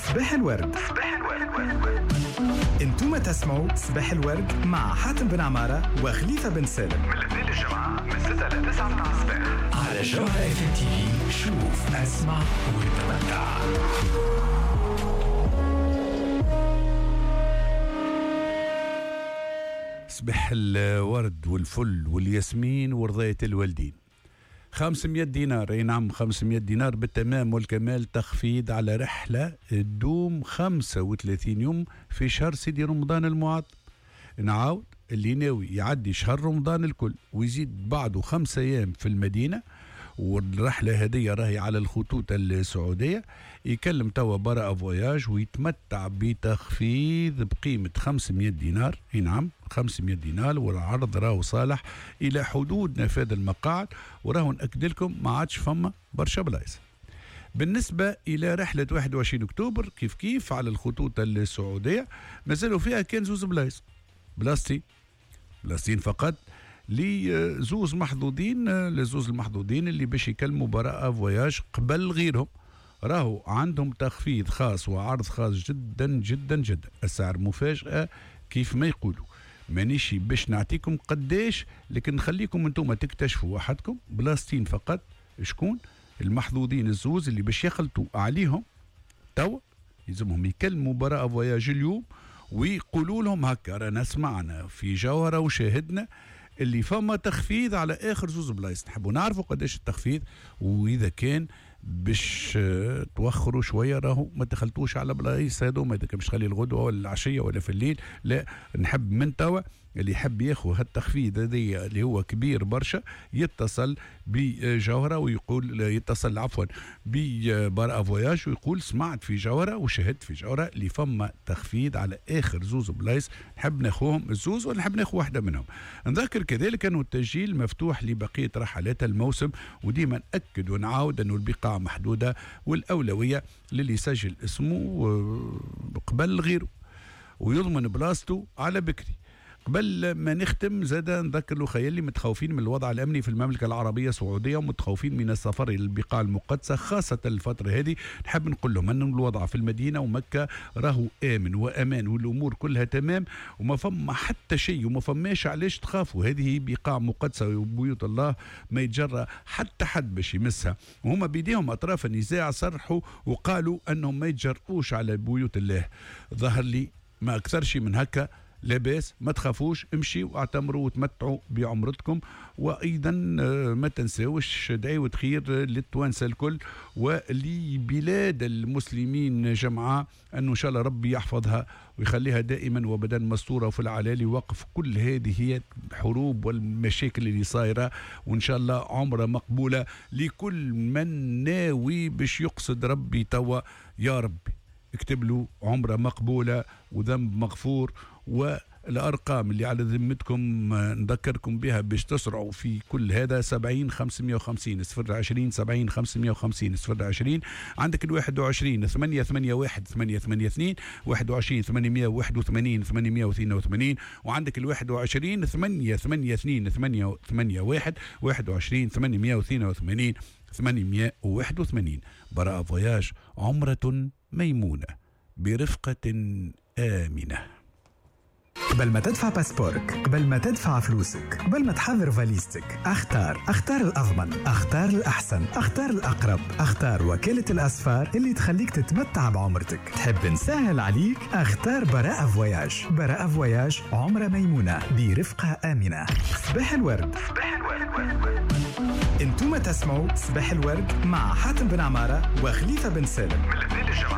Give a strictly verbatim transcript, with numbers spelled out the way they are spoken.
صباح الورد. صباح الورد. انتم تسمعوا صباح الورد مع حاتم بن عمارة وخليفة بن سالم من الاثنين للجمعة من ستة إلى تسعة متاع الصباح على جوهرة اف ام تي في. شوف اسمع وتمتع. صباح الورد والفل والياسمين ورضاية الوالدين. خمسمائة دينار، اي نعم خمسمائة دينار بالتمام والكمال، تخفيض على رحلة تدوم خمسة وثلاثين يوم في شهر سيدي رمضان المعظم. نعاود، اللي ناوي يعدي شهر رمضان الكل ويزيد بعده خمسة ايام في المدينة، والرحلة هذه راهي على الخطوط السعودية، يكلم توا براء فواياج ويتمتع بتخفيض بقيمة خمسمائة دينار. اي نعم خمسمائة دينار، والعرض راهو صالح إلى حدود نفاذ المقاعد، وراهو نأكد لكم ما عادش فما برشا بلايص. بالنسبة إلى رحلة واحد وعشرين أكتوبر كيف كيف على الخطوط السعودية مازالوا فيها كان زوز بلايص، بلاصتين بلاصتين فقط لزوز محظوظين، لزوز المحظوظين اللي باش يكلموا براء فواياج قبل غيرهم. راهو عندهم تخفيض خاص وعرض خاص جدا جدا جدا، السعر مفاجأة كيف ما يقولوا. مانيش باش نعطيكم قداش، لكن نخليكم انتم تكتشفوا وحدكم. بلاصتين فقط. شكون المحظوظين الزوز اللي باش يخلطوا عليهم توا؟ يلزمهم يكلموا براء فواياج اليوم ويقولوا لهم هكا رانا سمعنا في جوهرة وشاهدنا اللي فما تخفيض على اخر زوز بلايص. نحبوا نعرفوا قداش التخفيض، واذا كان باش توخروا شويه راهو ما تخلطوش على بلايص هذو، ما باش تخلي الغدوه ولا العشيه ولا في الليل. لا، نحب من توا اللي يحب ياخذ هالتخفيض هذه اللي هو كبير برشا يتصل بجوهرة ويقول، يتصل عفوا ببراء فواياج ويقول سمعت في جوهرة وشهدت في جوهرة اللي فما تخفيض على اخر زوز بلايص، نحب ناخوهم الزوز ولا نحب ناخو واحدة منهم. نذكر كذلك انه التسجيل مفتوح لبقية رحلات الموسم، وديما نأكد ونعاود انه البقاع محدودة والأولوية للي يسجل اسمه قبل غيره ويضمن بلاصته على بكري. قبل ما نختم زاد نذكر له خيالي متخوفين من الوضع الأمني في المملكة العربية السعودية ومتخوفين من السفر إلى البقاع المقدسة خاصة الفترة هذه، نحب نقول لهم أن الوضع في المدينة ومكة راهو آمن وأمان والأمور كلها تمام وما فما حتى شيء وما فماش علاش تخافوا. هذه بقاع مقدسة وبيوت الله ما يتجرى حتى حد باش يمسها، وهم بيديهم أطراف النزاع صرحوا وقالوا أنهم ما يتجرؤوش على بيوت الله. ظهر لي ما أكثر شيء من هكا. لا باس، ما تخافوش، امشي واعتمروا وتمتعوا بعمرتكم. وايضا ما تنساوش دعوة خير للتوانسه الكل ولبلاد المسلمين جمعاء، انه ان شاء الله ربي يحفظها ويخليها دائما وابدا مستوره وفي العلالي وقف كل هذه هي الحروب والمشاكل اللي صايره، وان شاء الله عمره مقبوله لكل من ناوي باش يقصد ربي توا. يا ربي اكتب له عمره مقبوله وذنب مغفور. والأرقام اللي على ذمتكم نذكركم بها باش تسرعوا في كل هذا: سبعين خمسمائة وخمسين صفر عشرين سبعين خمسمائة وخمسين صفر عشرين. عندك الواحد وعشرين ثمانية ثمانية واحد ثمانية ثمانية اثنين، واحد وعشرين ثمانمائة واحد وثمانين ثمانمائة واثنين وثمانين، وعندك الواحد وعشرين ثمانية ثمانية اثنين ثمانية ثمانية واحد، واحد وعشرين ثمانمائة واثنين وثمانين ثمانمائة واحد وثمانين. براء فواياج، عمرة ميمونة برفقة آمنة. قبل ما تدفع باسبورك، قبل ما تدفع فلوسك، قبل ما تحضر فاليزتك، اختار اختار الأضمن، اختار الأحسن، اختار الأقرب، اختار وكالة الأسفار اللي تخليك تتمتع بعمرتك. تحب نسهل عليك؟ اختار براء فواياج. براء فواياج، عمرة ميمونة برفقة آمنة. صباح الورد. صباح الورد. انتم تسمعوا صباح الورد مع حاتم بن عمارة وخليفة بن سالم من الاثنين للجمعة